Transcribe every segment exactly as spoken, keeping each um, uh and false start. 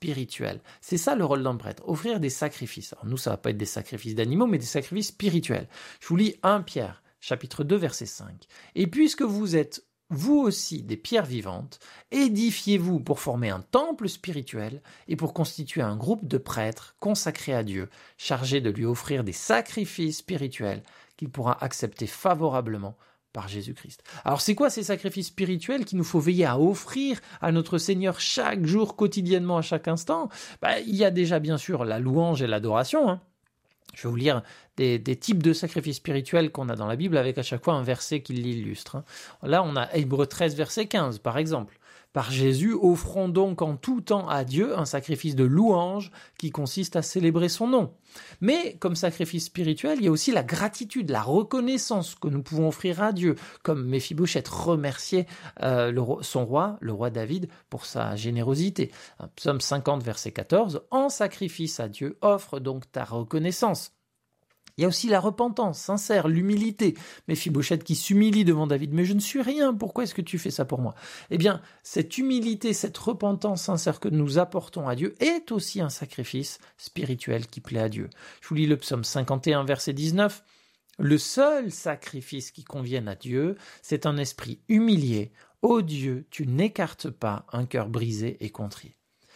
spirituels. C'est ça le rôle d'un prêtre, offrir des sacrifices. Alors nous, ça va pas être des sacrifices d'animaux, mais des sacrifices spirituels. Je vous lis premier Pierre, chapitre deux, verset cinq. « Et puisque vous êtes vous aussi des pierres vivantes, édifiez-vous pour former un temple spirituel et pour constituer un groupe de prêtres consacrés à Dieu, chargés de lui offrir des sacrifices spirituels qu'il pourra accepter favorablement par Jésus-Christ. » Alors c'est quoi ces sacrifices spirituels qu'il nous faut veiller à offrir à notre Seigneur chaque jour, quotidiennement, à chaque instant? Ben, il y a déjà bien sûr la louange et l'adoration, hein. Je vais vous lire des, des types de sacrifices spirituels qu'on a dans la Bible avec à chaque fois un verset qui l'illustre. Là, on a Hébreux treize, verset quinze, par exemple. « Par Jésus, offrons donc en tout temps à Dieu un sacrifice de louange qui consiste à célébrer son nom. » Mais comme sacrifice spirituel, il y a aussi la gratitude, la reconnaissance que nous pouvons offrir à Dieu, comme Méphibosheth remerciait euh, le, son roi, le roi David, pour sa générosité. Psaume cinquante, verset quatorze, « En sacrifice à Dieu, offre donc ta reconnaissance. » Il y a aussi la repentance sincère, l'humilité. Méphibosheth qui s'humilie devant David. « Mais je ne suis rien, pourquoi est-ce que tu fais ça pour moi ?» Eh bien, cette humilité, cette repentance sincère que nous apportons à Dieu est aussi un sacrifice spirituel qui plaît à Dieu. Je vous lis le psaume cinquante et un, verset dix-neuf. « Le seul sacrifice qui convienne à Dieu, c'est un esprit humilié. Ô Dieu, tu n'écartes pas un cœur brisé et contrit. »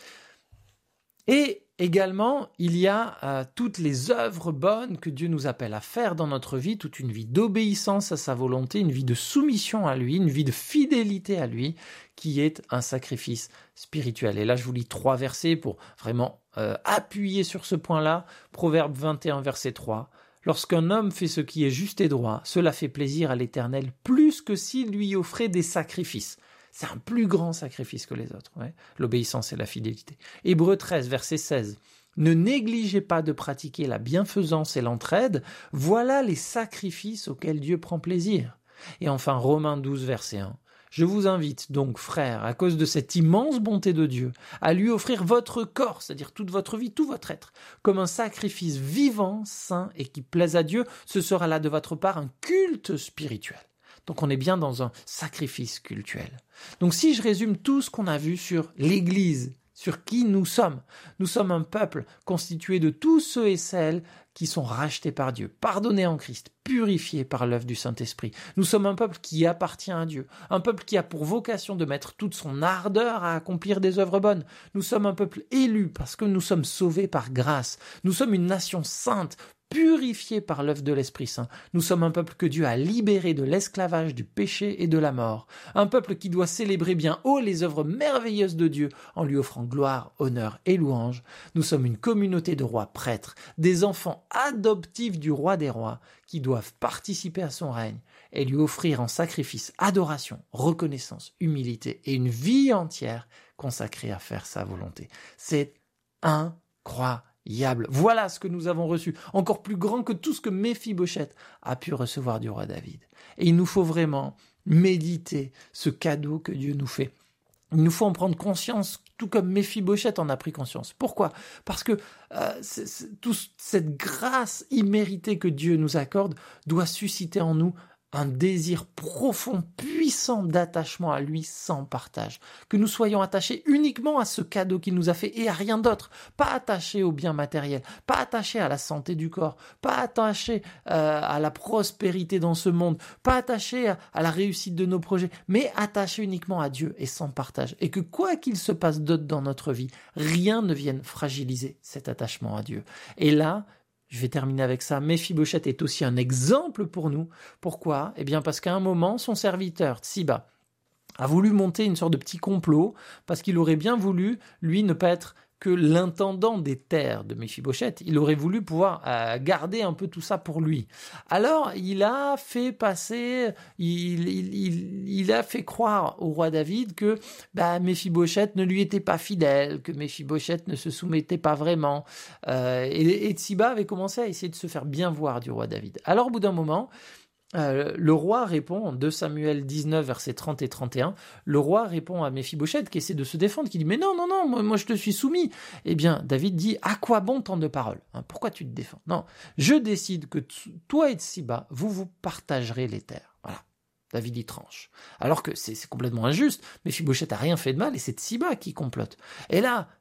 Et également, il y a euh, toutes les œuvres bonnes que Dieu nous appelle à faire dans notre vie, toute une vie d'obéissance à sa volonté, une vie de soumission à lui, une vie de fidélité à lui, qui est un sacrifice spirituel. Et là, je vous lis trois versets pour vraiment euh, appuyer sur ce point-là. Proverbe vingt et un, verset trois. « Lorsqu'un homme fait ce qui est juste et droit, cela fait plaisir à l'Éternel plus que s'il lui offrait des sacrifices. » C'est un plus grand sacrifice que les autres, ouais. L'obéissance et la fidélité. Hébreux treize, verset seize. « Ne négligez pas de pratiquer la bienfaisance et l'entraide, voilà les sacrifices auxquels Dieu prend plaisir. » Et enfin, Romains douze, verset un. « Je vous invite donc, frères, à cause de cette immense bonté de Dieu, à lui offrir votre corps, c'est-à-dire toute votre vie, tout votre être, comme un sacrifice vivant, saint et qui plaise à Dieu. Ce sera là de votre part un culte spirituel. » Donc on est bien dans un sacrifice cultuel. Donc si je résume tout ce qu'on a vu sur l'Église, sur qui nous sommes, nous sommes un peuple constitué de tous ceux et celles qui sont rachetés par Dieu, pardonnés en Christ, purifiés par l'œuvre du Saint-Esprit. Nous sommes un peuple qui appartient à Dieu, un peuple qui a pour vocation de mettre toute son ardeur à accomplir des œuvres bonnes. Nous sommes un peuple élu parce que nous sommes sauvés par grâce. Nous sommes une nation sainte, purifiés par l'œuvre de l'Esprit Saint. Nous sommes un peuple que Dieu a libéré de l'esclavage, du péché et de la mort. Un peuple qui doit célébrer bien haut les œuvres merveilleuses de Dieu en lui offrant gloire, honneur et louange. Nous sommes une communauté de rois prêtres, des enfants adoptifs du roi des rois qui doivent participer à son règne et lui offrir en sacrifice adoration, reconnaissance, humilité et une vie entière consacrée à faire sa volonté. C'est incroyable. Voilà ce que nous avons reçu, encore plus grand que tout ce que Méphibosheth a pu recevoir du roi David. Et il nous faut vraiment méditer ce cadeau que Dieu nous fait. Il nous faut en prendre conscience, tout comme Méphibosheth en a pris conscience. Pourquoi ? Parce que euh, c'est, c'est, toute cette grâce imméritée que Dieu nous accorde doit susciter en nous un désir profond, puissant d'attachement à lui sans partage. Que nous soyons attachés uniquement à ce cadeau qu'il nous a fait et à rien d'autre. Pas attachés aux biens matériels, pas attachés à la santé du corps, pas attachés euh, à la prospérité dans ce monde, pas attachés à, à la réussite de nos projets, mais attachés uniquement à Dieu et sans partage. Et que quoi qu'il se passe d'autre dans notre vie, rien ne vienne fragiliser cet attachement à Dieu. Et là, je vais terminer avec ça. Méphibosheth est aussi un exemple pour nous. Pourquoi ? Eh bien, parce qu'à un moment, son serviteur, Tsiba, a voulu monter une sorte de petit complot parce qu'il aurait bien voulu, lui, ne pas être que l'intendant des terres de Méphibosheth. Il aurait voulu pouvoir euh, garder un peu tout ça pour lui. Alors, il a fait passer, il, il, il, il a fait croire au roi David que bah, Méphibosheth ne lui était pas fidèle, que Méphibosheth ne se soumettait pas vraiment. Euh, et, et Tsiba avait commencé à essayer de se faire bien voir du roi David. Alors, au bout d'un moment, Euh, le roi répond, en deux Samuel dix-neuf, versets trente et trente et un, le roi répond à Méphibosheth qui essaie de se défendre, qui dit « Mais non, non, non, moi, moi je te suis soumis !» Eh bien, David dit « À quoi bon tant de paroles hein, pourquoi tu te défends ?» Non, je décide que t- toi et Tsiba, vous vous partagerez les terres. Voilà. David y tranche. Alors que c'est, c'est complètement injuste. Méphibosheth n'a rien fait de mal et c'est Tsiba qui complote. Et là,